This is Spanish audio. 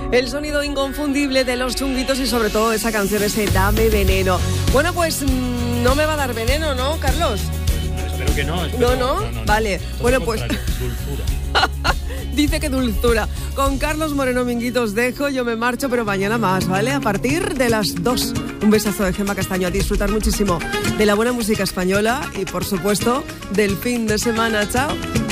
El sonido inconfundible de Los Chunguitos y sobre todo esa canción, ese Dame Veneno. Bueno, pues no me va a dar veneno, ¿no, Carlos? Espero que no. No. Vale, bueno, pues... Dulzura. Dice que dulzura. Con Carlos Moreno Minguito os dejo, yo me marcho, pero mañana más, ¿vale? A partir de las 2. Un besazo de Gemma Castaño, a disfrutar muchísimo de la buena música española y, por supuesto, del fin de semana. Chao.